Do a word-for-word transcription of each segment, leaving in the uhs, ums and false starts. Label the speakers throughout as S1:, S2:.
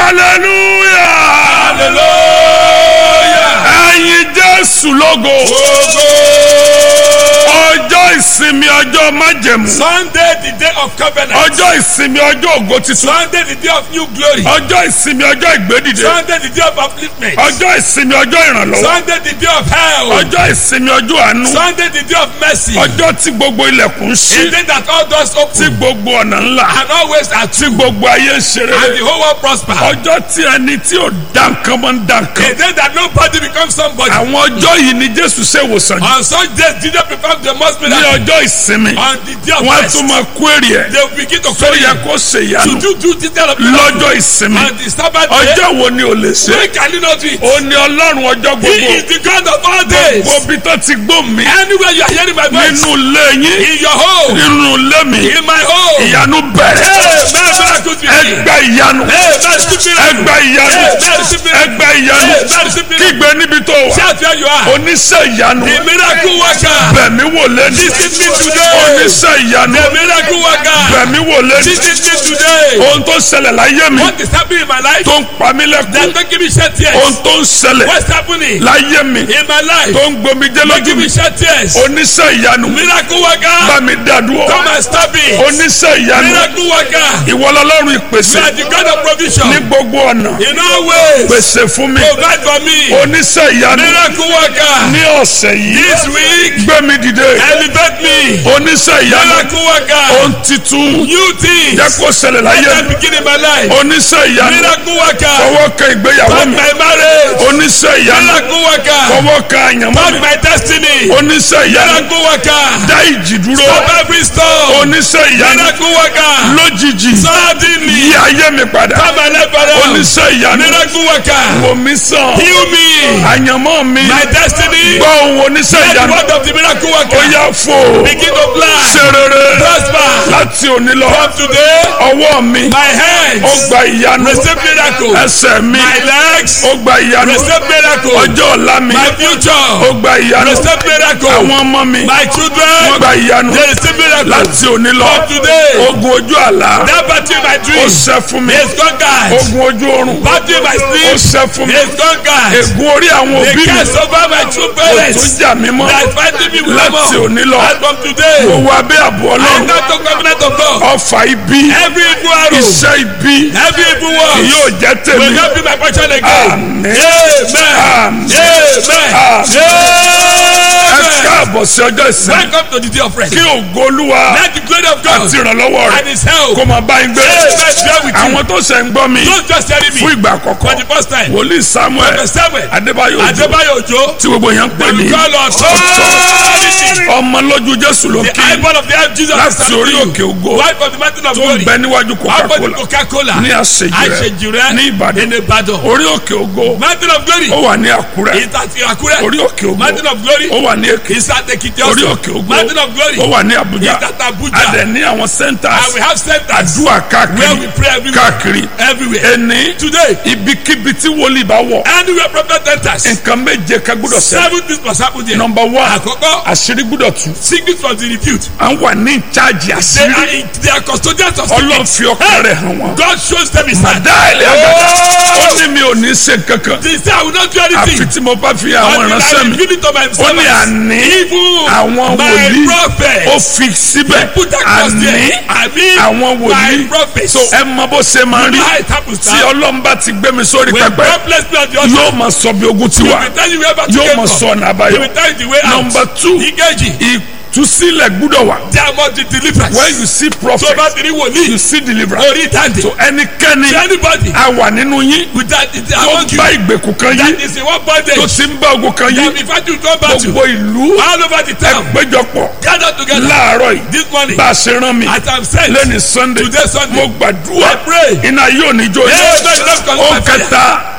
S1: hallelujah
S2: hallelujah
S1: ẹ̀yin Jésù lógo ọjọ́ ìsinmi ọjọ́ májẹ̀mú
S2: Sunday the day of covenant
S1: ọjọ́ ìsinmi ọjọ́ ògo titun
S2: Sunday the day of new glory
S1: ọjọ́ ìsinmi ọjọ́ ìgbédìde
S2: Sunday the day of upliftment
S1: ọjọ́ ìsinmi ọjọ́ ìrànlọ́wọ́
S2: Sunday the day of health
S1: ọjọ́ ìsinmi ọjọ́ àánú
S2: Sunday the day of mercy
S1: ọjọ́ tí gbogbo ilẹ̀kùn ṣí
S2: a day that all doors
S1: tí
S2: open
S1: gbogbo ọ̀nà ńlá
S2: and always are
S1: tí
S2: true
S1: gbogbo ayé ń ṣe
S2: and
S1: rere
S2: the whole world prosper
S1: ọjọ́ tí ẹni tí ò dá nǹkan mọ́ ń dá
S2: a
S1: nǹkan
S2: day that nobody becomes somebody
S1: àwọn ọjọ́ yìí ni Jésù ṣe ìwòsàn jù
S2: on such days Jesus performed the most
S1: ní
S2: miracle
S1: ọjọ́ ìsinmi
S2: on the day of
S1: wọ́n á
S2: rest
S1: tún máa kú èrè ẹ̀
S2: they will begin to
S1: tó
S2: carry
S1: yẹ
S2: you
S1: kó ṣe
S2: to
S1: ìyanu
S2: do do this kind of miracle
S1: lọ́jọ́ ìsinmi
S2: on the Sabbath day
S1: ọjọ́ wo ni ò lè ṣe
S2: when can you not do it
S1: ó ní Ọlọ́run ọjọ́
S2: he
S1: gbogbo
S2: is the God of all days
S1: gbogbo bí tó ti gbó mi
S2: anywhere you are hearing my voice
S1: nínú ilé yín
S2: in your home
S1: nínú ilé mi
S2: in my home
S1: ìyanu bẹ̀rẹ̀
S2: amen miracles be made
S1: ẹgbẹ́ ìyanu
S2: amen receive miracle
S1: ẹgbẹ́ ìyanu
S2: amen receive miracle
S1: ẹgbẹ́ ìyanu
S2: amen receive miracle
S1: kígbe níbi tó wà
S2: shout where you are
S1: oníṣẹ́ ìyanu
S2: the miracle worker
S1: bẹ̀mí wò lẹ́nu
S2: visit me today
S1: oníṣẹ́ ìyanu
S2: the miracle worker
S1: bẹ̀mí wò lẹ́nu
S2: visit me today
S1: ohun tó ń ṣẹlẹ̀ láyé mi
S2: what is happening in my life
S1: tó ń pa mí lẹ́kùn
S2: that making me shed tears
S1: ohun tó ń ṣẹlẹ̀
S2: what's happening
S1: láyé mi
S2: in my life
S1: tó ń gbomijé lójú
S2: making
S1: mi
S2: me shed tears
S1: oníṣẹ́ ìyanu
S2: miracle worker
S1: bá mi dàdúró
S2: come and stop it
S1: oníṣẹ́ ìyanu
S2: miracle worker
S1: ìwọ lọ́lọ́run ìpèsè
S2: you are the God of provision
S1: ní gbogbo ọ̀nà
S2: in all ways
S1: pèsè fún mi
S2: provide for me
S1: oníṣẹ́ ìyanu
S2: miracle worker
S1: ní ọ̀sẹ̀ yìí
S2: this week
S1: gbé mi dìde
S2: elevate me
S1: oníṣẹ́ ìyanu
S2: miracle worker
S1: ohun titun
S2: new things
S1: jẹ́ kó ṣẹlẹ̀ láyé
S2: let
S1: mi
S2: me begin in my life
S1: oníṣẹ́ ìyanu
S2: miracle worker
S1: fọwọ́ kan ìgbéyàwó
S2: touch
S1: mi
S2: my marriage
S1: oníṣẹ́ ìyanu
S2: miracle worker
S1: fọwọ́ kan àyànmọ́
S2: touch
S1: mi
S2: my destiny
S1: oníṣẹ́ ìyanu
S2: miracle worker
S1: dá ìjì dúró
S2: stop every storm
S1: oníṣẹ́ ìyanu
S2: miracle worker
S1: lójijì
S2: suddenly
S1: yí ayé mi padà
S2: turn my life around
S1: oníṣẹ́ ìyanu
S2: miracle worker
S1: wò mí sàn
S2: heal me
S1: àyànmọ́ mi
S2: my destiny
S1: gbọ́ ohùn oníṣẹ́
S2: let the
S1: ìyanu
S2: word of the miracle
S1: ó
S2: worker
S1: yá fò
S2: begin to fly
S1: ṣe rere
S2: prosper
S1: láti òní lọ
S2: from today
S1: ọwọ́ mi
S2: my hands
S1: ó gba ìyanu
S2: receive miracle
S1: ẹsẹ̀ mi
S2: my legs
S1: ó gba ìyanu
S2: receive miracle
S1: ọjọ́ ọ̀la mi
S2: my future
S1: ó gba ìyanu
S2: receive miracle
S1: àwọn ọmọ mi
S2: my children
S1: wọ́n gba ìyanu
S2: they receive miracle
S1: láti òní lọ
S2: from today
S1: ogun ojú àlá
S2: that battle in my
S1: ó
S2: dream
S1: ṣẹ́ fún mi
S2: is conquered
S1: ogun ojú oorun
S2: battle in my
S1: ó
S2: sleep
S1: ṣẹ́ fún mi
S2: is conquered
S1: ègún orí àwọn
S2: the
S1: òbí mi
S2: curse over my true
S1: ó tún
S2: parents
S1: jà mí mọ́
S2: that is fighting me with
S1: láti
S2: them
S1: òní lọ
S2: and from today
S1: mo wà abẹ́ àbọ̀
S2: I
S1: ọlọ́run
S2: enter to covenant of God
S1: ọfà ibi
S2: every evil arrow
S1: iṣẹ́ ibi
S2: every evil word
S1: yóò jẹ́
S2: will
S1: tèmi
S2: not be my portion again
S1: Amen.
S2: amen amen
S1: ẹ
S2: amen
S1: káàbọ̀ sí ọjọ́ ìsinmi
S2: welcome to the day of rest
S1: kí ògo Olúwa
S2: let the glory of God
S1: àti ìrànlọ́wọ́ rẹ̀
S2: and his help
S1: kó máa bá yín gbé
S2: amen share with you
S1: àwọn tó ṣe ń gbọ́ mi
S2: don't just tell
S1: fún
S2: me
S1: ìgbà
S2: for
S1: àkọ́kọ́
S2: the first time
S1: wòlíì Samuel
S2: Pastor Samuel
S1: Adébáyọ̀ Òjó
S2: Adébáyọ̀ Òjó
S1: tí gbogbo yẹn ń pè
S2: they
S1: ní
S2: will call us authority
S1: ọmọ lójú Jésù ló
S2: the
S1: kí
S2: eyeball of the eye of Jesus
S1: láti orí òkè ògo
S2: wife of the mountain of
S1: tó ń
S2: glory
S1: bẹ níwájú
S2: opposite
S1: Coca-Cola
S2: Coca-Cola
S1: ní àṣejù
S2: àṣejù
S1: rẹ̀
S2: rẹ̀
S1: ní Ìbàdàn
S2: in Ìbàdàn
S1: orí òkè ògo
S2: mountain of glory
S1: ó wà ní Àkúrẹ́
S2: ìtàtì Àkúrẹ́
S1: orí òkè ògo
S2: mountain of glory
S1: ó wà ní Èkìtì
S2: ìsàtẹ̀kìtì
S1: orí
S2: ọ̀sán
S1: òkè ògo
S2: mountain of glory
S1: ó wà ní Àbújá
S2: ìtàtà Abuja
S1: adẹ̀ ní àwọn centers
S2: and we have centers
S1: àdúrà
S2: where
S1: káàkiri
S2: we pray everywhere
S1: káàkiri
S2: everywhere
S1: ẹni
S2: today
S1: ibikíbi tí wòlíì bá wọ̀
S2: anywhere prophet enters
S1: nǹkan méje ká gbọ́dọ̀ ṣẹlẹ̀
S2: seven things must happen there
S1: number one
S2: àkọ́kọ́
S1: àṣírí gbọ́dọ̀ tú
S2: secret from the revealed
S1: à ń wà ní ìcháàjì
S2: they
S1: àṣírí
S2: are in they are custodians of
S1: Ọlọ́run
S2: secrets
S1: fi ọkàn rẹ̀ hàn wọ́n
S2: God shows them his hand
S1: màdá ilẹ̀ àgàdà ó ní mi ò ní ṣe kankan
S2: they say I will not do
S1: àfi
S2: anything
S1: tí mo bá fi àwọn
S2: until I
S1: ìránṣẹ́ mi
S2: reveal it to my
S1: ó ní
S2: servants
S1: àní
S2: even
S1: àwọn
S2: my
S1: wòlíì
S2: prophets
S1: ó fi síbẹ̀
S2: put that cross
S1: àní
S2: there I mean
S1: àwọn
S2: my
S1: wòlíì
S2: prophets
S1: so ẹ mọ bó ṣe máa ń rí
S2: how it happens
S1: tí
S2: now
S1: Ọlọ́run bá ti gbé mi sórí
S2: when
S1: pẹpẹ
S2: God bless me on the altar
S1: yóò máa sọ bí ogun ti
S2: he
S1: wà
S2: will tell you where to
S1: yóò
S2: get
S1: máa
S2: from
S1: sọ ọ̀nà
S2: he
S1: àbáyọ
S2: will tell you the way out
S1: number two
S2: ìkejì
S1: ìtúsílẹ̀ gbúdọ̀ wà
S2: there must be deliverance
S1: when you see
S2: tó
S1: prophet
S2: bá ti rí wòlíì
S1: you see deliverance
S2: orí ìtàndé
S1: so ẹnikẹ́ni
S2: to anybody
S1: a wà nínú yín
S2: with that it
S1: tó
S2: among you
S1: bá ìgbèkùn kan
S2: that
S1: yín
S2: is in one
S1: tó
S2: bondage
S1: ti ń bá ogun kan
S2: that
S1: yín
S2: be fighting to battle
S1: gbogbo ìlú
S2: all over the town
S1: péjọpọ̀
S2: gather together
S1: láàárọ̀ yìí
S2: this morning
S1: bá a ṣe rán mi
S2: as I'm sent
S1: lẹ́ni Sunday
S2: today Sunday
S1: mo gbàdúrà
S2: I pray
S1: iná yóò ní jó
S2: yes no you don't
S1: ó
S2: come back
S1: kẹta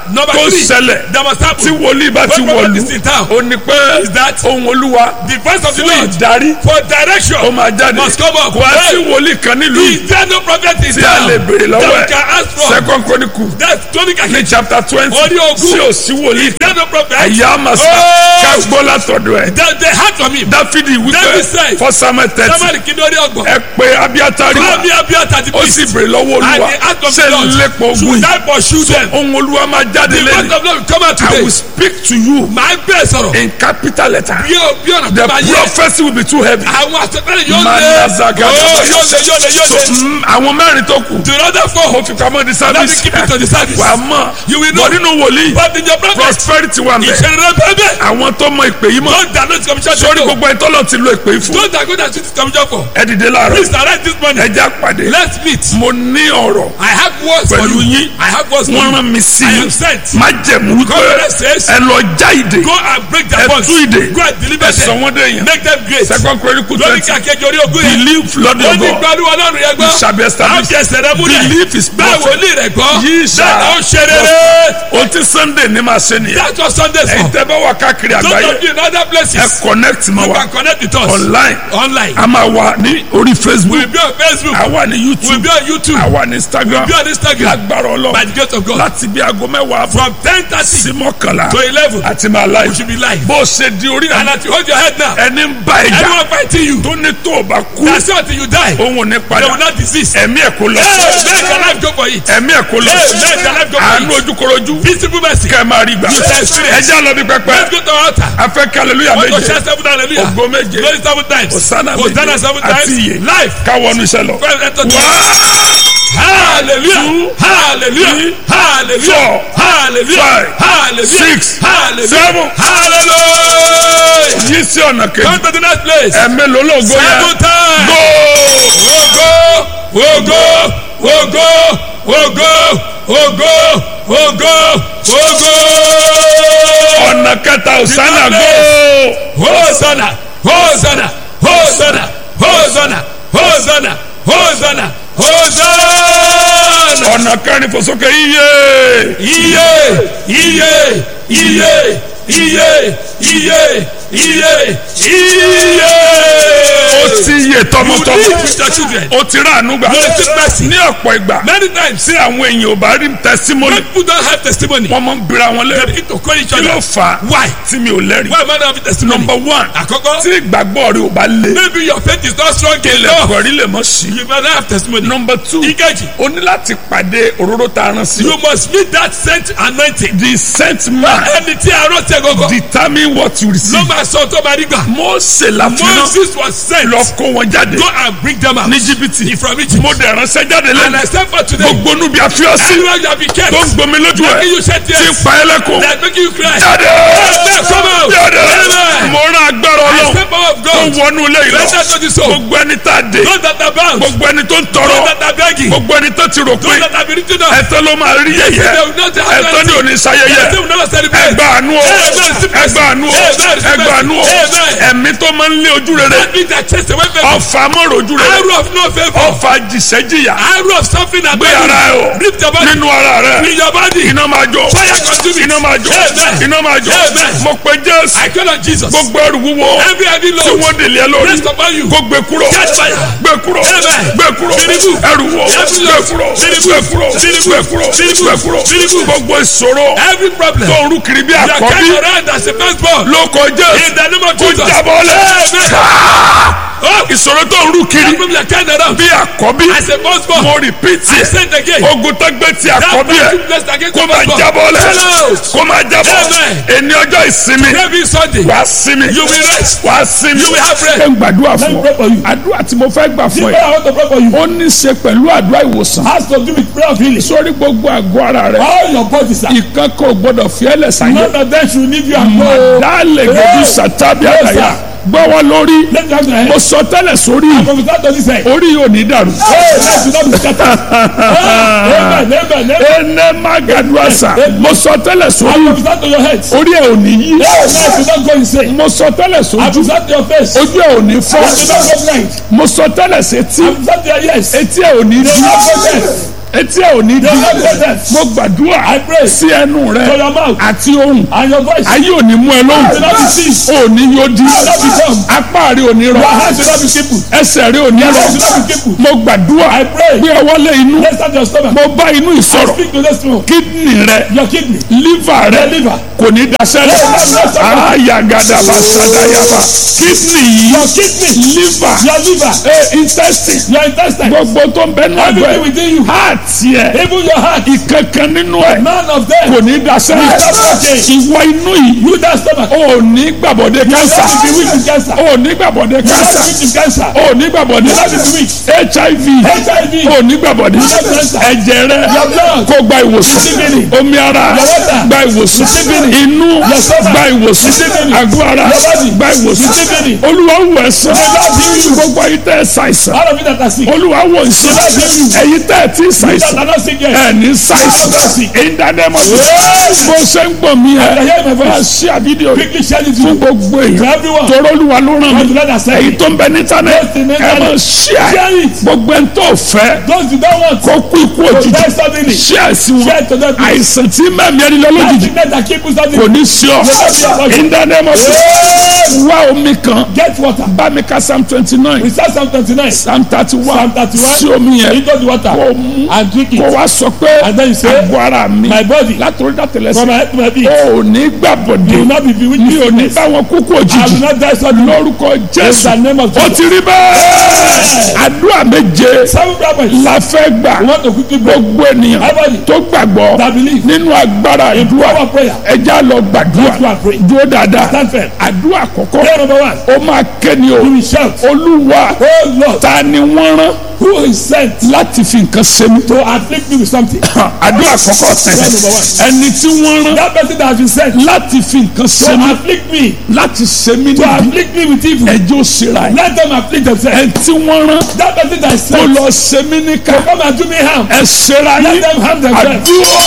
S2: Number
S1: tó
S2: three,
S1: ṣẹlẹ̀
S2: that must happen.
S1: tí wòlíì bá ti
S2: When prophet
S1: wọ̀lú
S2: is in town,
S1: ó ní pé
S2: is that
S1: ohun olúwa
S2: the voice of the
S1: fún
S2: Lord
S1: ìdarí
S2: for direction
S1: ó máa jáde
S2: must come up.
S1: kò á sí wòlíì kan nílùú yìí
S2: Is there no prophet in
S1: tí a
S2: town
S1: lè béèrè lọ́wọ́
S2: that we can
S1: ẹ̀
S2: ask for?
S1: second chronicle
S2: That's Tony
S1: ní
S2: Kake.
S1: chapter twenty
S2: Orí ogún.
S1: tí ò sí wòlíì
S2: Is there no prophet?
S1: àyà àmàṣà
S2: Oh!
S1: ká gbọ́ látọ̀dọ̀ ẹ̀
S2: They, they heard from him.
S1: dáfídì
S2: David
S1: wípé
S2: said,
S1: for samuel thirty
S2: Somebody kí ni orí ọgbọ̀n.
S1: ẹ pé abiatari wa
S2: Come here, be at the
S1: ó sì
S2: priest.
S1: béèrè lọ́wọ́
S2: And
S1: olúwa
S2: the act of
S1: ṣe
S2: the Lord
S1: lépo ogun
S2: should
S1: yìí
S2: I pursue them.
S1: ohun olúwa máa jáde
S2: The word
S1: lẹ́nu
S2: of the Lord will come out
S1: I
S2: today.
S1: will speak to you
S2: Màá bẹ́ẹ̀ sọ̀rọ̀.
S1: in capital letter
S2: Bí o bí ọ̀nà
S1: the
S2: tó máa yẹ.
S1: prophecy will be too heavy
S2: Àwọn àtẹ̀tẹ̀lẹ̀ yóò lé.
S1: Manazaga.
S2: Oh, yóò lé yóò lé yóò
S1: so
S2: lé.
S1: mm, àwọn mẹ́rin tó kù
S2: The other four.
S1: mo fi pamọ́ di
S2: Let me
S1: service
S2: keep it to the service.
S1: wà á mọ̀
S2: You will know.
S1: bọ̀ nínú wòlíì
S2: But in your prophet.
S1: prosperity wà mẹ́
S2: Ìṣẹ̀lẹ̀ bẹ́ẹ̀.
S1: àwọn tó mọ ìpè yìí mọ̀
S2: Don't download this commission.
S1: sórí gbogbo ẹ̀ tọ́lọ̀ ti lo ìpè yìí fún
S2: Don't download that this commission for.
S1: ẹ dìde láàárọ̀
S2: Please direct this money.
S1: ẹ já pàdé
S2: Let's meet.
S1: mo ní ọ̀rọ̀
S2: I have words for
S1: pẹ̀lú
S2: you.
S1: yín
S2: I have words for
S1: wọ́n
S2: you.
S1: rán mi sí
S2: I
S1: i
S2: am sent.
S1: má jẹ̀mú wípé
S2: God says,
S1: ẹ lọ já ìdè
S2: Go and break
S1: ẹ
S2: their bonds.
S1: tú ìdè
S2: Go and deliver
S1: ẹ sọ
S2: them.
S1: wọ́n dé yẹn
S2: Make them great.
S1: second chronicle
S2: Lórí
S1: twenty
S2: kàkejì orí ogún yẹn.
S1: believe lord
S2: Ó
S1: your
S2: ní
S1: God
S2: gbàdúrà lọ́rùn yẹn gbọ́.
S1: you shall be established
S2: Àbí ẹsẹ̀ rẹ múlẹ̀.
S1: believe is
S2: Bẹ́ẹ̀
S1: perfect
S2: wòlíì rẹ̀ gbọ́.
S1: yìí ṣá
S2: Bẹ́ẹ̀ ó ṣe rere.
S1: o ti sunday ní máa ṣe nìyẹn
S2: That's what Sunday
S1: ẹ̀yin
S2: for.
S1: tẹ́ bá wà káàkiri
S2: Don't
S1: àgbáyé
S2: of you in other
S1: ẹ
S2: places.
S1: connect mọ́
S2: You
S1: wa
S2: can connect with us.
S1: online
S2: Online.
S1: a máa wà ní orí facebook
S2: We'll be on Facebook.
S1: a wà ní
S2: We'll
S1: youtube
S2: be on YouTube.
S1: a wà ní instagram
S2: Be on Instagram.
S1: lágbára
S2: By
S1: ọlọ́run
S2: the grace of God.
S1: láti bí aago mẹ́wàá fún
S2: From ten thirty
S1: sí mọ́kànlá
S2: to eleven.
S1: àti máa
S2: We
S1: live
S2: should be live.
S1: bó o ṣe di orí
S2: And
S1: àná
S2: as you hold your head now.
S1: ẹni ń bá ẹja
S2: Anyone fighting you.
S1: tó ní tó o bá kú
S2: That's until you die.
S1: òun ò ní
S2: They
S1: padà
S2: will not desist.
S1: ẹ̀mí ẹ̀ kó lọ
S2: Hey, let your life go for it.
S1: ẹ̀mí ẹ̀ kó lọ
S2: Hey, let your life go for
S1: àánú
S2: it.
S1: ojúkorojú
S2: Visible mercy.
S1: kẹ́ ẹ máa rí gbà
S2: You shall experience.
S1: ẹja lọ bí pẹpẹ
S2: Let's go to our altar.
S1: afẹ́ kí hallelujah
S2: Want to
S1: méje
S2: share seven hallelujah.
S1: ògo méje
S2: Glory seven times.
S1: Hosanna
S2: Hosanna
S1: méje
S2: seven
S1: àti
S2: times.
S1: iye
S2: Life.
S1: káwọnú iṣẹ́ lọ.
S2: First enter the
S1: One,
S2: Hallelujah. Hallelujah. Hallelujah.
S1: four,
S2: Hallelujah.
S1: five,
S2: Hallelujah.
S1: six,
S2: Hallelujah.
S1: seven.
S2: Hallelujah.
S1: yí sí ọ̀nà kejì
S2: Come to the next place.
S1: ẹ̀mí lólógo yẹn
S2: Seven times.
S1: go
S2: Ogo, ogo, ogo, ogo, ogo, ogo, ogo.
S1: ọ̀nà kẹta Hosanna go
S2: Hosanna, Hosanna, Hosanna, Hosanna, Hosanna, Hosanna, Hosanna.
S1: ọ̀nà kẹrin fòsókè iye
S2: Iye, iye, iye, iye, iye, iye, iye.
S1: ó ti yè
S2: You
S1: tọmọtọmọ
S2: live with your children.
S1: ó ti rà àánú gbà
S2: You receive mercy.
S1: ní ọ̀pọ̀ ìgbà
S2: Many times,
S1: tí àwọn èèyàn ò bá rí testimony
S2: people don't have testimony.
S1: wọ́n máa ń bira wọn
S2: They
S1: lẹ́rù
S2: begin to call each
S1: kí ló
S2: other.
S1: fà á
S2: Why?
S1: tí mi ò lẹ́rìí
S2: Why am I not having testimony?
S1: number one
S2: Àkọ́kọ́,
S1: tí ìgbàgbọ́ rẹ ò bá lé
S2: maybe your faith is not strong
S1: ilẹ̀
S2: enough.
S1: kọ̀rí lè mọ̀ sí.
S2: You may not have testimony.
S1: number two
S2: Ìkejì,
S1: o ní láti pàdé òróró tá a rán sí.
S2: you must meet that sent anointing.
S1: the sent man
S2: Ẹni tí a rán tẹ gọ́gọ́
S1: determine what you
S2: ló
S1: receive.
S2: máa sọ tó máa rí gbà.
S1: Mósè láfínà
S2: Moses was sent.
S1: lọ kó wọn jáde
S2: Go and bring them out.
S1: ní jìbìtì
S2: From Egypt.
S1: mo dẹ̀ ránṣẹ́ jáde
S2: And
S1: lẹ́nu
S2: I stand for today.
S1: gbogbo níbi àfíọ́sí
S2: Everywhere you have been kept.
S1: tó ń gbomi lójú ẹ̀
S2: Making you shed
S1: tí ń
S2: tears.
S1: pa ẹ́ lẹ́kọ̀ọ́
S2: That making you cry.
S1: jáde
S2: Amen. Come out.
S1: jáde
S2: Amen.
S1: mo rán agbára
S2: I
S1: ọlọ́run
S2: stand power of
S1: tó
S2: God.
S1: wọnú ilé yìí
S2: Let
S1: lọ
S2: us know the soul.
S1: gbogbo ẹni tá a dé
S2: Those that are bound.
S1: gbogbo ẹni tó ń tọrọ
S2: Those that are begging.
S1: gbogbo ẹni tó ti rò pé
S2: Those that have been written down.
S1: ẹ̀tọ́ ló máa rí yẹ̀yẹ́
S2: They will not have
S1: ẹ̀tọ́ ní òní sayẹyẹ
S2: They will never celebrate.
S1: ẹgbà àánú o ẹgbà àánú o ẹgbà àánú o ẹ̀mí tó máa ń lé ojú rere
S2: That means that chase away from
S1: ọ̀fà mọ́rọ̀ ojú rere
S2: arrow of no favour.
S1: ọ̀fà jìṣẹ́jìyà
S2: Arrow of suffering and
S1: gbé ara ẹ o
S2: Lift your body.
S1: nínú ara rẹ
S2: In your body.
S1: iná máa jó
S2: Fire consume it.
S1: iná máa jó
S2: Amen.
S1: iná máa jó
S2: Amen.
S1: mo pe Jésù
S2: I call on Jesus.
S1: gbogbo ẹrù wúwo
S2: Every heavy
S1: tí
S2: load.
S1: wọ́n délé ẹ lórí
S2: Rest upon you.
S1: kó gbé kúrò
S2: Catch fire.
S1: gbé kúrò
S2: Amen.
S1: gbé kúrò
S2: Firibu.
S1: ẹrù wúwo
S2: Every
S1: gbé
S2: load.
S1: kúrò
S2: Firibu.
S1: gbé kúrò
S2: Firibu.
S1: gbé kúrò
S2: Firibu.
S1: gbé kúrò
S2: Firibu.
S1: gbogbo ìṣòro
S2: Every problem.
S1: tó ń rú kiri bí
S2: You are
S1: àkọ́bí
S2: carrying around as a firstborn.
S1: ló kọjá
S2: In the name of
S1: kó
S2: Jesus.
S1: jábọ́ lẹ̀
S2: Amen. Oh,
S1: ìṣòro tó ń rú
S2: that
S1: kiri
S2: problem you are carrying around
S1: bí àkọ́bí
S2: as a firstborn.
S1: mo repeat
S2: I
S1: yẹ
S2: said again.
S1: ogun tó gbé ti
S2: That
S1: àkọ́bí ẹ
S2: battle blessed against
S1: kó
S2: the
S1: máa
S2: firstborn.
S1: jábọ́ lẹ̀
S2: Hello.
S1: kó máa jábọ́
S2: Amen.
S1: ẹni ọjọ́ ìsinmi
S2: Every Sunday.
S1: wàá sinmi
S2: You will rest.
S1: wàá sinmi
S2: You will have rest.
S1: ẹ ń gbàdúrà
S3: Let me
S1: fún
S3: pray for you.
S1: ọ àdúrà tí mo fẹ́ gbà fún
S3: The
S1: ẹ
S3: prayer I want to pray for you
S1: ó ní í ṣe pẹ̀lú àdúrà ìwòsàn
S3: has to do with prayer of healing.
S1: sórí gbogbo àgọ́ ara rẹ
S3: All your bodies are.
S1: ìkan kò gbọdọ̀ fi ẹlẹ̀ sáyé
S3: None of them should leave you and go.
S1: dálẹ̀ gẹ̀dú sàtàbí àgàyà gbọ́wọ́ lórí
S3: Let me have your hand.
S1: mo sọ tẹ́lẹ̀ sórí
S3: I prophesy to this end.
S1: orí yóò ní dàrú.
S3: Hey, life should not be scattered. Amen, amen, amen.
S1: ene magaduasa mo sọ tẹ́lẹ̀
S3: I
S1: sórí
S3: prophesy to your head.
S1: orí ẹ ò ní yí
S3: Hey, life should not go insane.
S1: mo sọ tẹ́lẹ̀
S3: I
S1: sójú
S3: prophesy to your face.
S1: ojú ẹ ò ní fọ́
S3: I should not go blind.
S1: mo sọ tẹ́lẹ̀ sétí
S3: I prophesy to your ears.
S1: etí ẹ ò ní
S3: They
S1: dí
S3: will not go deaf.
S1: etí ẹ ò ní
S3: They
S1: di
S3: will not get deaf.
S1: mo gbàdúrà
S3: I pray.
S1: sí ẹnu rẹ
S3: For your mouth
S1: àti ohùn
S3: and your voice.
S1: ayé ò ní mú ẹ
S3: will not be
S1: lóhùn
S3: seized.
S1: ò ní yóò di
S3: will not be dumb.
S1: apá rẹ ò ní
S3: Your
S1: rọ
S3: hands will not be crippled.
S1: ẹsẹ̀ rẹ ò ní
S3: Your
S1: rọ
S3: legs will not be crippled.
S1: mo gbàdúrà
S3: I pray.
S1: gbé ọwọ́ lé inú
S3: Let's start your stomach.
S1: mo bá inú
S3: I
S1: ìsọ̀rọ̀
S3: speak to this one.
S1: kídìní rẹ
S3: Your kidney.
S1: liver rẹ
S3: Your liver.
S1: kò ní daṣẹ́lẹ̀ ayagadaba sadayaba kídìní yìí
S3: Your kidney.
S1: liver
S3: Your liver.
S1: eh, intestine
S3: Your intestine.
S1: gbogbo tó ń bẹ nínú
S3: Everything
S1: ẹgbẹ́
S3: within you.
S1: heart yẹ
S3: Even your heart.
S1: ìkankan nínú ẹ
S3: None of them.
S1: kò ní daṣẹ́lẹ̀
S3: Will stop working.
S1: ìwọ inú yìí
S3: You that stomach.
S1: ò ní gbàbọ̀dé
S3: You
S1: cancer
S3: have to be weak with cancer. You
S1: ò ní gbàbọ̀dé
S3: have to
S1: cancer
S3: be weak with cancer.
S1: ò ní gbàbọ̀dé
S3: You have to be weak.
S1: hiv
S3: H I V.
S1: ò ní gbàbọ̀dé
S3: cancer.
S1: ẹ̀jẹ̀ rẹ
S3: Your blood.
S1: kó gba ìwòsàn
S3: Kidney.
S1: omi ara
S3: Your water.
S1: gba ìwòsàn
S3: Kidney.
S1: inú
S3: Your stomach.
S1: gba ìwòsàn
S3: Kidney.
S1: àgọ́ ara
S3: Your body.
S1: gba ìwòsàn
S3: Kidney.
S1: olúwa wò ẹ̀san
S3: Lord heal you.
S1: gbogbo ayé tẹ́ ẹ ṣàìsàn
S3: All of you that are sick.
S1: olúwa wò ìsàn
S3: Lord heal you.
S1: ẹ̀yin tẹ́ ẹ ti
S3: You that
S1: ṣàìsàn
S3: are not sick yet.
S1: ẹ ní ṣàìsàn ìdánimọ̀ bó ṣe ń gbọ̀n mí ẹ
S3: I hear my
S1: máa
S3: voice.
S1: ṣí àbídíò
S3: Quickly share it
S1: fún
S3: to
S1: gbogbo
S3: to
S1: èèyàn
S3: everyone.
S1: tọrọ olúwa ló ràn
S3: God
S1: mí
S3: will not accept
S1: èyí
S3: it.
S1: tó ń bẹ ní tánẹ
S3: Yes, in
S1: ẹ
S3: internet.
S1: máa ṣí ẹ
S3: Share it.
S1: gbogbo ẹni tó fẹ́
S3: Those you don't want.
S1: kó kú ikú
S3: To
S1: òjijì
S3: die suddenly.
S1: ṣí ẹ sí wọn
S3: Share to them.
S1: àìsàn tí mẹ́mí ẹni lọ
S3: That
S1: lójijì
S3: sickness that keep you
S1: kò
S3: suddenly.
S1: ní sí ọ ìdánimọ̀ sí wá omi kan
S3: Get water.
S1: bá mi ka psalm twenty nine
S3: We start Psalm twenty-nine.
S1: psalm thirty one
S3: Psalm thirty-one.
S1: sí omi yẹn
S3: Into the water.
S1: kó mú
S3: And drink
S1: kó
S3: it.
S1: wá sọ pé
S3: And then you say,
S1: àgọ́ ara mi
S3: My body.
S1: látòrí dàtẹ̀lẹ́sẹ̀
S3: From my head to my feet.
S1: o ò ní gbàbọ̀dé
S3: You will not be bewitched.
S1: mi ò ní bá wọn kúkú
S3: I will
S1: òjijì
S3: not die suddenly.
S1: lórúkọ
S3: In
S1: jésù
S3: the name of
S1: ó
S3: Jesus.
S1: ti rí bẹ́ẹ̀ àdúrà méje
S3: Seven brothers.
S1: la fẹ́ gbà
S3: We want to quickly pray.
S1: gbogbo ènìyàn
S3: Everybody
S1: tó gbàgbọ́
S3: that believe.
S1: nínú agbára àdúrà
S3: Power prayer.
S1: ẹja lọ gbàdúrà
S3: Let's go and pray.
S1: dúró dáadáa
S3: Stand firm.
S1: àdúrà àkọ́kọ́
S3: Prayer number one.
S1: ó máa kéde o
S3: You will shout.
S1: olúwa
S3: Oh Lord.
S1: ta ni wọ́n rán
S3: Who is sent
S1: láti fi nǹkan ṣe mí.
S3: to afflict me with something?
S1: àdúrà àkọ́kọ́
S3: Prayer number one.
S1: ẹni tí wọ́n rán
S3: That person that has been sent
S1: láti fi nǹkan ṣe
S3: to
S1: mí
S3: afflict me.
S1: láti ṣe mí
S3: To
S1: níbi
S3: afflict me with evil.
S1: ẹjọ́ ṣera ẹ̀
S3: Let them afflict themselves.
S1: ẹni tí wọ́n rán
S3: That person that is
S1: kó
S3: sent
S1: lọ ṣe mí níkà
S3: to come and do me harm.
S1: ẹ ṣera
S3: Let
S1: yín
S3: them harm themselves.
S1: àdúrà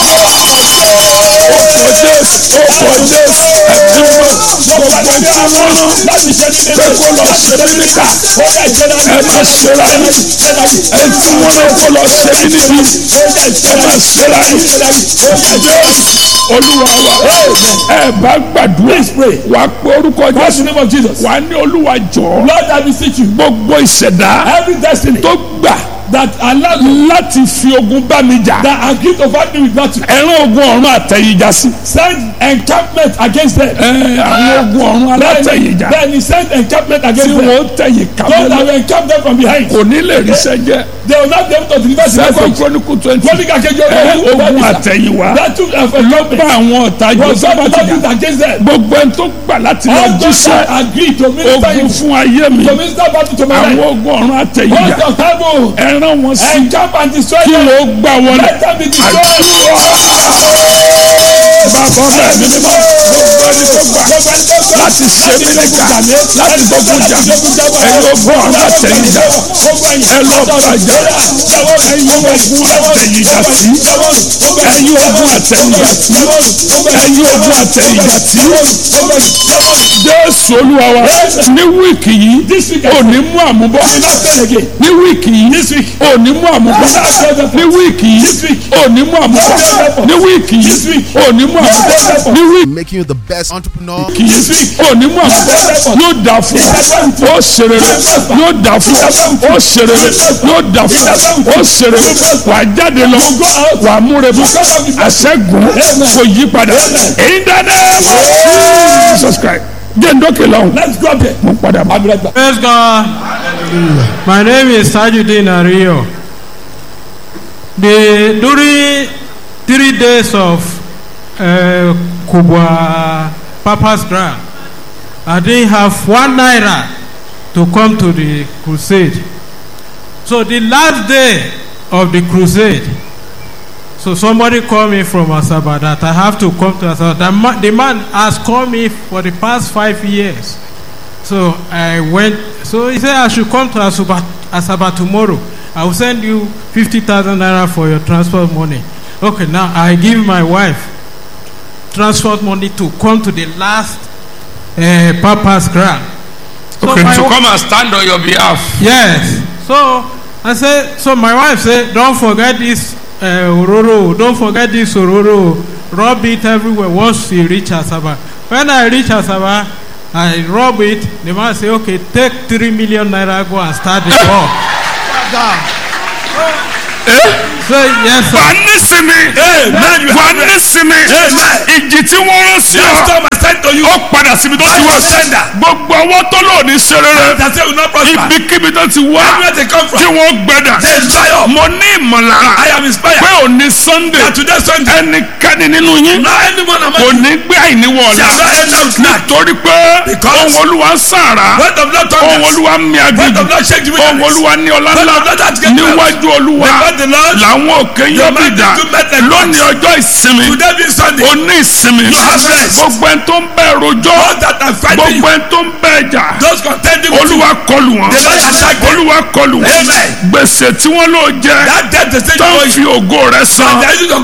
S1: ọkọ̀ jésù ọkọ̀ jésù ẹ̀dúró gbogbo ẹni tí wọ́n rán
S3: Láti ṣe ní
S1: pé kó lọ ṣe mí níkà
S3: Ó yẹ ìṣẹ́lá
S1: ẹ má ṣera yín ẹni tí wọ́n rán kó lọ ṣe mí níbi ẹ má ṣera yín jésù olúwa wa ẹ bá gbàdúrà
S3: Please pray.
S1: wà á pé orúkọ
S3: What's
S1: jésù
S3: the name of Jesus?
S1: wà á ní olúwa jọ̀ọ́
S3: Lord, I beseech you.
S1: gbogbo ìṣẹ̀dá
S3: Every destiny
S1: tó gbà
S3: that allowed me
S1: láti fi ogun bá mi jà
S3: that agreed to fight me with battle,
S1: ẹran ogun ọ̀run àtẹ̀yìnjà sí
S3: send encampment against them.
S1: ẹ àwọn ogun ọ̀run alátẹ̀yìnjà
S3: Then he sent encampment
S1: tí
S3: against them.
S1: wọ́n tẹ̀yìn
S3: Those that
S1: kámẹ́lẹ́
S3: will encamp them from behind.
S1: kò ní lè ríṣẹ́ jẹ́
S3: They will not be able to deliver the
S1: second
S3: message.
S1: chronicle twenty
S3: Chronicle kejì
S1: ẹ
S3: ọdún
S1: ogun
S3: ọdún
S1: àtẹ̀yìnwá
S3: that took of
S1: bá
S3: encampment
S1: àwọn ọ̀tá
S3: was not
S1: jọ́sábàtì jà
S3: used against them.
S1: gbogbo ẹni tó gbà láti lọ
S3: All those
S1: jíṣẹ́
S3: that agreed to minister
S1: ogun
S3: you
S1: fún ayé mi
S3: to minister battle to my
S1: àwọn
S3: life.
S1: ogun ọ̀run àtẹ̀yìnjà
S3: Host of heaven,
S1: ẹran wọn sí
S3: encamp and destroy
S1: kí
S3: them.
S1: ló gbà wọlé
S3: Let them be destroyed.
S1: bàbá bẹ́ẹ̀ ni mímọ́ gbogbo ẹni tó gbà láti ṣe mí níkà láti gbógun jà ẹ̀yin ogun ọ̀run àtẹ̀yìnjà ẹ lọ bàjẹ́ ẹ̀yin ogun àtẹ̀yìnjà tí ẹ̀yin ogun àtẹ̀yìnjà tí ẹ̀yin ogun àtẹ̀yìnjà tí jésù olúwa wa ní wíìkì yìí ò ní mú àmúbọ́ ní wíìkì yìí ò ní mú àmúbọ́ ní wíìkì yìí ò ní mú àmúbọ́ ní wíìkì yìí ò ní mú àmúbọ́ ní wíìkì
S4: Making you the best entrepreneur.
S1: yìí ò ní mú àmúbọ́ yóò dà fún ó ṣerere yóò dà fún ó ṣerere yóò dà fún ó ṣerere wà á jáde lọ wà á múre bú àṣẹgùn kò yí padà in the name of Jesus Christ jẹ́ ndókè lọ́hùn
S3: Let's go there.
S1: mo padà bá.
S5: Praise God. My name is Tajudeen Ario. The during three days of uh, Kubwa Papa's grant, I didn't have one naira to come to the crusade. So the last day of the crusade, so somebody called me from Asaba that I have to come to Asaba. The man, the man has called me for the past five years. So I went. So he said I should come to Asaba, Asaba tomorrow. I will send you fifty thousand naira for your transport money. Okay, now I give my wife transport money to come to the last uh, Papa's grant. So
S1: Okay,
S5: my
S1: to
S5: wa-
S1: come and stand on your behalf.
S5: Yes. So I said. So my wife said, "Don't forget this uh, Ororo, don't forget this Ororo. Rub it everywhere once you reach Asaba. When I reach Asaba, I rub it. The man say, okay, take three million naira, go and start the war. So, yes, sir.
S1: wà ní sinmi wà ní sinmi ìjì tí wọ́n rán sí ọ ó padà síbi tó ti wá gbogbo ọwọ́ tó lò ní serere ibikíbi tó ti wá tí wọ́n gbẹdà mo ní ìmọ̀lára pé òní Sunday ẹnikẹ́ni nínú yín kò ní gbé àìníwọ̀ ọ̀la nítorí pé ohun Olúwa ń sàrà ohun Olúwa ń mi agbègbè ohun Olúwa ní ọlá ńlá níwájú Olúwa làwọn òkè yóò bí dà lónìí ọjọ́ ìsinmi òní ìsinmi gbogbo ẹni tó ń bẹ rojọ́ gbogbo ẹni tó ń bẹ jà Olúwa kọlù wọn Olúwa kọlù wọn gbèsè tí wọ́n lò jẹ tó ń fi ògo rẹ̀ san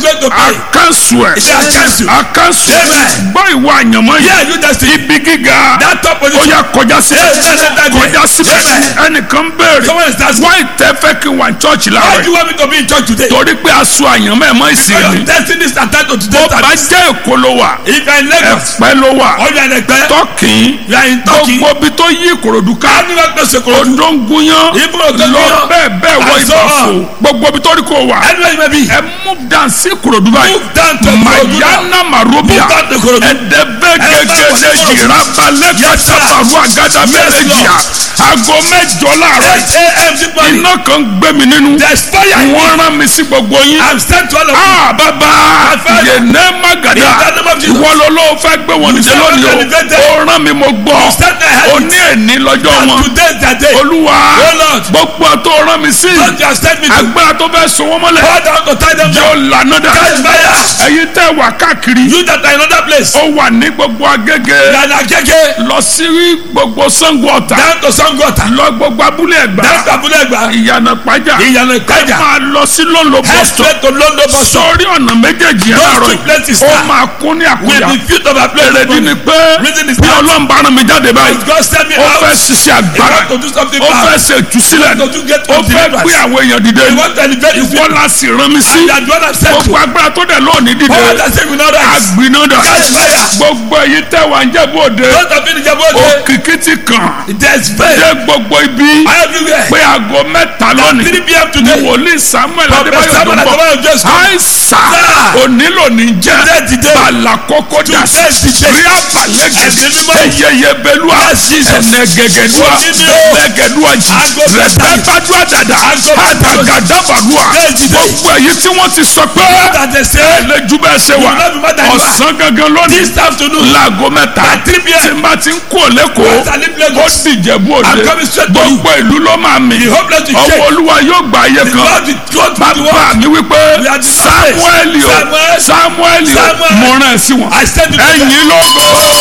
S1: àkànṣù ẹ̀ àkànṣù gbọ́ ìwà àyànmọ́ yìí ibi gíga ó yá kọjá síbẹ̀ kọjá síbẹ̀ ẹnìkan béèrè wọ́n ìtẹ́fẹ́ kí n wà ní chọ́ọ̀chì láàárọ̀ torí pé aṣọ àyànmọ́ ẹ̀ mọ́ ìsìn ni bó bá jẹ́ Èkó ló wà Ẹ̀pẹ́ ló wà Tọ́kì gbogbo bí tó yí Ìkòròdú ká Odòngúnyán lọ bẹ́ẹ̀ bẹ́ẹ̀ wọ Ìbàfò gbogbo bí tó rí kó wà ẹ mú dansi Ìkòròdú báyìí mayana marobia ẹ̀dẹ́bẹ́ gẹ́gẹ́dẹ́ jìrà balẹ̀ kàtàbàrú àgàdà mẹ́lẹ́jìyà aago mẹ́jọ láàárọ̀ iná kan gbé mi nínú wọ́n rán mi sí gbogbo yín. ah bàbá yẹnẹ magada ìwọ ló ló fẹ́ gbé wọn níṣẹ́ lónìí o ó rán mi mo gbọ́ o ní ẹ̀ní lọ́jọ́ wọn Olúwa gbogbo tó rán mi sí agbára tó fẹ́ sọ wọ́n mọ́lẹ̀ yóò lànà dà ẹ̀yin tẹ́ wà káàkiri ó wà ní gbogbo Agége lọ sí gbogbo Ṣàngó Ọ̀tà lọ gbogbo Abúlé Ẹ̀gbá Ìyànà Pàjá ẹ máa lọ sí Lóńdó bus stop sórí ọ̀nà méjèèjì yẹn láàárọ̀ yìí ó máa kún ní àkúnya èrèdí ni pé bí Ọlọ́run bá rán mi jáde báyìí ó fẹ́ ṣiṣẹ́ agbára ó fẹ́ ṣe ìtúsílẹ̀ ó fẹ́ gbé àwọn èèyàn dìde ìwọ la sì rán mi sí gbogbo agbára tó dẹ̀ lónìí dìde àgbìnádà gbogbo èyí tẹ́ wà ń Jẹ̀bú Òde òkìkí ti kàn dé gbogbo ibi pé aago mẹ́ta lónìí ni wòlíì Samuel Adébáyọ̀ tó ń bọ̀ àìsà onílò ní jẹ́ balakoko dasi rí abalẹ́gẹ̀dẹ̀ eyeye belua ẹnẹgẹgẹdua ẹnẹgẹdua jì rẹpẹpẹdua dada àtàgàdàbàdua gbogbo èyí tí wọ́n ti sọ pé ẹlẹ́jú bẹ́ẹ̀ ṣe wà ọ̀sán gangan lónìí láago mẹ́ta tí n bá ti ń kó lẹ́kọ̀ọ́ ó sì Jẹ̀bú Òde gbogbo ìlú ló máa mì ọwọ́ Olúwa yóò gbà ayé kan bàbá mi wípé Samuel o Samuel o mo rán ẹ sí wọn ẹ̀yin lógo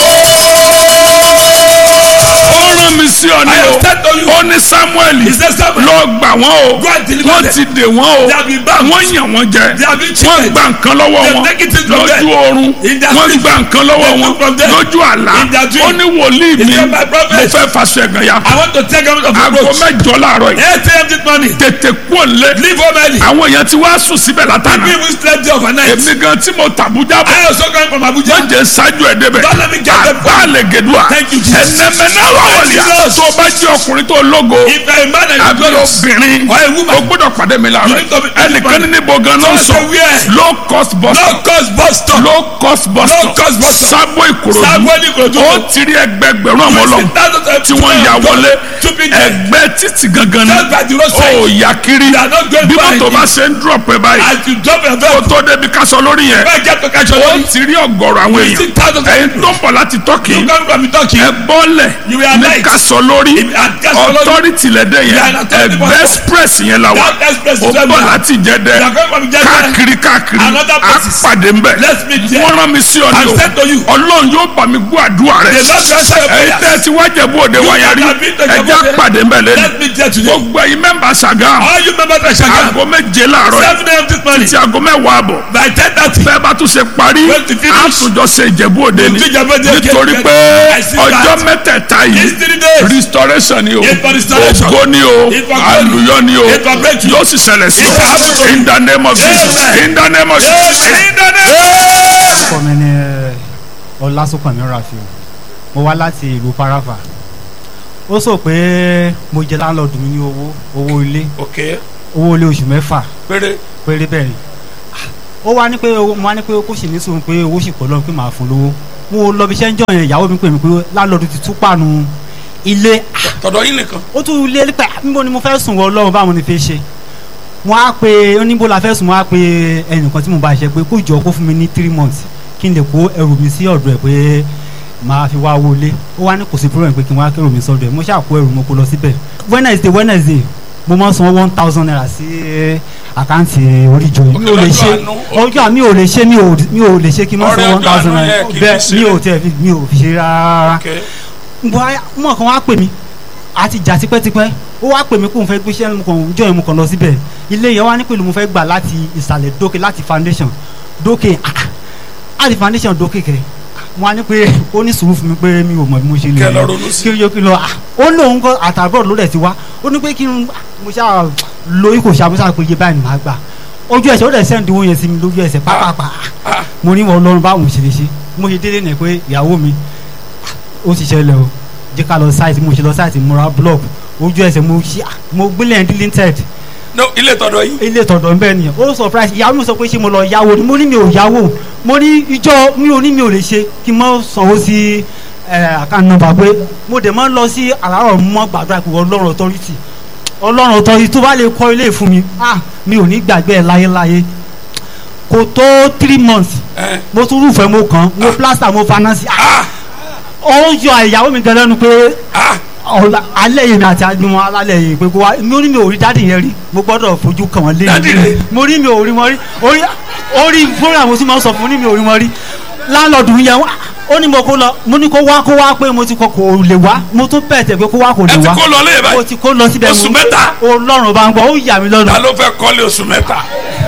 S1: ó rán mi sí ọ ní o ó ní Samuel lọ gbà wọ́n o wọ́n ti dè wọ́n o wọ́n yàn wọ́n jẹ wọ́n gba nǹkan lọ́wọ́ wọn lójú oorun wọ́n gba nǹkan lọ́wọ́ wọn lójú àlá ó ní wòlíì mi mo fẹ́ faṣọ ẹ̀gàn ya aago mẹ́jọ láàárọ̀ yìí tètè kú òlé àwọn èèyàn ti wá sùn síbẹ̀ látàná èmi gan tí mo tàbújá bọ̀ wọ́n jẹ́ ṣáájú ẹ̀ débẹ̀ àbálẹ̀ gẹ̀dúà ẹ̀nẹ́mẹ́ná wọ̀lẹ̀ tó bá jẹ́ ọkùnrin tó lógo àbí obìnrin o gbọ́dọ̀ pàdé mi láàárọ̀ ẹnìkan ní níbo gan náà sọ low cost bus stop low cost bus stop Sábò Ìkòròdú ó ti rí ẹgbẹgbẹ̀rún ọmọ ọlọ́run tí wọ́n ya wọlé ẹgbẹ́ títì gangan ní ó yà kiri bí mọ́tò bá ṣe ń drop ẹ báyìí ó tó débi kásọ lórí yẹn ó ti rí ọ̀gọ̀rọ̀ àwọn èèyàn ẹ̀yin tó ń bọ̀ láti Tọ́kì ẹ bọ́lẹ̀ ní kásọ lórí authority lẹ́dẹ̀ yẹn ẹgbẹ́ express yẹn la wà ó bọ̀ láti Jẹ́dẹ́ káàkiri káàkiri á pàdé ń bẹ̀ wọ́n rán mi sí ọ ní o Ọlọ́run yóò bá mi gbọ́ àdúrà rẹ̀ ẹ̀yin tẹ́ ti wá Jẹ̀bú Òde wáyà rí ẹ̀já pàdé ń bẹ̀ lẹ́nu gbogbo ẹ̀yin mẹ́mbà Ṣàgámù aago méje láàárọ̀ yìí ti aago mẹ́wàá àbọ̀ bẹ́ẹ̀ bá tún ṣe parí àtúnjọ ṣe Ìjẹ̀bú Òde ni nítorí pé ọjọ́ mẹ́tẹ̀ẹ̀ta yìí
S2: three days.
S1: restoration ni o
S2: It's for restoration.
S1: ògo ni o
S2: It's for glory.
S1: àlùyọ ni o
S2: It's for breakthrough.
S1: yóò sì ṣẹlẹ̀ sí
S2: It's for
S1: o in the name of Jesus
S2: Amen.
S1: in the name of Jesus
S2: Amen.
S1: in the name of Jesus.
S4: orúkọ mi ni ọlásùnkànmí rafiu mo wá láti ìlú parafa ó sọ pé mo jẹ láńlọ́ọ̀dù mi ní owó owó ilé
S2: Okay.
S4: owó ilé oṣù mẹ́fà
S2: Péré.
S4: péré bẹ́ẹ̀ ni ó wá ní pé mo wá ní pé kó sì ní sùn pé owó sì pọ̀ lọ́run pé màá fún lówó mo lọ bí iṣẹ́ ń jọ yẹn ìyàwó mi pè mí pé láńlọ́ọ̀dù ti tú pàánù ilé
S2: Tọ̀dọ̀ yín nìkan.
S4: ó tún lé pẹ́ níbo ni mo fẹ́ sùn wọ ọlọ́run báwo ni fi ṣe wọ́n á pe oníbo la fẹ́ sùn wọ́n á pe ẹnìkan tí mo bá ṣe pé kó jọ kó fún mi ní three months kí n lè kó ẹrù mi sí ọ̀dọ̀ ẹ̀ pé máa fi wá wọlé ó wá ní kò sí problem pé kí n wá kẹrù mi sọ́dọ̀ ẹ̀ mo ṣáà kó ẹrù mo kó lọ síbẹ̀ wednesday wednesday mo máa ń san one thousand naira sí àkáǹtì oríjọ yìí mi ò lè ṣe ọjọ́ mi ò lè ṣe mi ò mi ò lè ṣe kí n má san one thousand naira bẹ́ẹ̀ mi ò tẹ̀ mi ò fi ṣe rárá mo kàn wá pè mí àti jà tipẹ́tipẹ́ ó wá pè mí kó n fẹ́ gbéṣẹ́ mo kàn jọ yẹn mo kàn lọ síbẹ̀ ilé yẹn wá ní pẹ̀lú mo fẹ́ gbà láti ìsàlẹ̀ dókè láti foundation dókè láti foundation dókè kẹ wọn á ní pé ó ní sùúrù fún mi pé mi ò mọ̀ bí mo ṣe lè
S2: Kẹ́ lọ ronú sí.
S4: kí ló kí lọ ó lóun kọ àtàbọ̀ ló dẹ̀ ti wá ó ní pé kí n mo ṣáà lo ikò ṣàmúṣà pé iye báyìí ni màá gbà ojú ẹsẹ̀ ó dẹ̀ sẹ́ǹdì owó yẹn sí mi lójú ẹsẹ̀ pápápá mo ní wọn lọ́run báwọn ṣe lè ṣe mo ṣe délé nẹ̀ pé ìyàwó mi ó ti ṣẹlẹ̀ o jẹ́ ká lọ sáìtì mo ṣe lọ sáìtì mo ra block ojú ẹsẹ̀ mo ṣí mo gbélé ẹ̀ deleted
S2: No, ilé tọ̀dọ̀ yín.
S4: ilé tọ̀dọ̀ ń bẹ́ẹ̀ ni ó surprise ìyàwó mi sọ pé ṣé mo lọ yáwó ni mo ní mi ò yáwó mo ní ìjọ mi ò ní mi ò lè ṣe kí n mọ sanwó sí àkáǹtì nọ́mbà pé mo dẹ̀ mọ́ lọ sí àràárọ̀ mọ́ gbàdúrà pé ọlọ́run authority ọlọ́run authority tó bá lè kọ́ ilé fún mi ah mi ò ní gbàgbé ẹ̀ láyéláyé kò tó three months mo tún rúfẹ́ mo kàn mo plaster mo finance ah ó yọ ìyàwó mi gan lẹ́nu pé ọ̀la alẹ́ yìí mi àti àjùmọ̀ alálẹ̀ yìí pé kó wá mo ní mi ò rí dáàdì yẹn rí mo gbọ́dọ̀ fojú kàn wọ́n lé yìí mo rí mi ò rí wọn rí orí orí fúnra mo sì máa ń sọ fún ní mi ò rí wọn rí láńlọ́ọ̀dù yẹn ó ní mo kó lọ mo ní kó wá kó wá pé mo ti kọ kò lè wá mo tún bẹ̀ tẹ̀ pé kó wá kò lè
S2: ẹ ti
S4: wá
S2: kó lọ lé báyìí.
S4: mo ti kó lọ síbẹ̀
S2: Oṣù mẹ́ta.
S4: ọlọ́run bá ń gbọ́ ó yà mí lọ́nà.
S2: Ta ló fẹ́ kọ́lé oṣù mẹ́ta?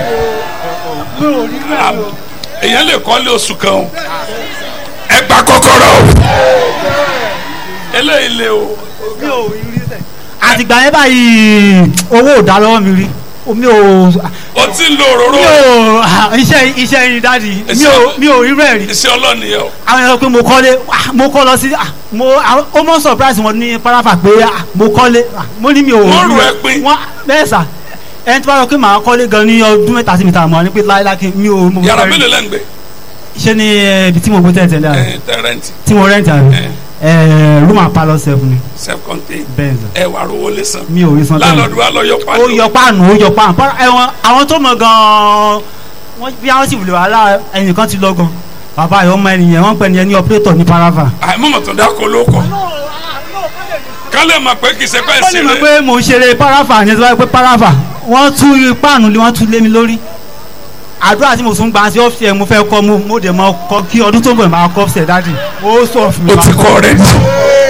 S2: Èèyàn lè kọ́lé oṣù kan o. Ẹ gba kọ́kọ́rọ́ o. Eléyìí le o.
S4: mi ò rí rí sẹ. àtìgbà yẹn báyìí owó ò dá lọ́wọ́ mi rí mi ò
S2: O ti ń lo òróró.
S4: mi ò iṣẹ́ iṣẹ́ yìí dáàdi mi ò mi ò rí rẹ̀ rí.
S2: Iṣẹ́ ọlọ́ọ̀ni yẹn o.
S4: àwọn èèyàn pé mo kọ́lé mo kọ́ lọ sí mo ó mọ surprise wọn ní parafa pé mo kọ́lé mo ní mi ò
S2: Wọ́n rù ẹ́ pín.
S4: wọ́n bẹ́ẹ̀ sà ẹni tí wọ́n rọ pé màá kọ́lé gan ní ọdún mẹ́ta sí mi ta mọ́ ní pé láíláí mi ò mo
S2: Yàrá
S4: fẹ́ rí.
S2: mélòó lẹ́ ń gbé?
S4: ṣé ní ibi tí mo gbé tẹ̀tẹ̀ lẹ́yìn
S2: Ẹ tẹ́rẹ̀ntì.
S4: tí mo rẹ́ǹtì àrẹ room and parlour seven ni
S2: Self contained.
S4: bẹ́ẹ̀ sà
S2: Ẹ wà rówó lé san.
S4: mi ò rí san tẹ́lẹ̀.
S2: Lálọ́dún wa lọ yọ
S4: ó
S2: pàdé.
S4: yọ páànù ó yọ páànù Para- ẹwọn àwọn tó mọ gan-an wọ́n bí àwọn sì wùlé wàhálà ẹnìkan ti lọ gan bàbá àyọ ọmọ ẹnìyẹn wọ́n pẹ ní ẹni operator ní parafa.
S2: Àìmọ̀mọ̀ tó dáko ló kọ̀. Kálẹ̀ mọ̀ pé kì í ṣe pẹ́
S4: wọ́n lè mọ̀
S2: ṣeré.
S4: pé mò ń ṣeré parafa ní ẹsẹ̀ pé parafa wọ́n tú páànù lé wọ́n tú lé mi lórí àdúrà tí mo tún gbà sí ọ́fíìsì ẹ̀ mo fẹ́ kọ́ mo mo dẹ̀ mọ kọ́ kí ọdún tó ń bọ̀ máa kọ́ ọ́fíìsì ẹ̀ dáàdì ó sọ fún mi.
S2: O ti kọ́ rẹ̀.